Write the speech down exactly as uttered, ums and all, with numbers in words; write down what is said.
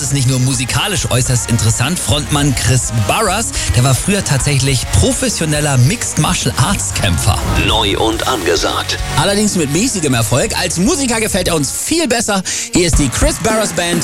ist nicht nur musikalisch äußerst interessant. Frontmann Chris Burrus, der war früher tatsächlich professioneller Mixed Martial Arts Kämpfer. Neu und angesagt. Allerdings mit mäßigem Erfolg. Als Musiker gefällt er uns viel besser. Hier ist die Chris Burrus Band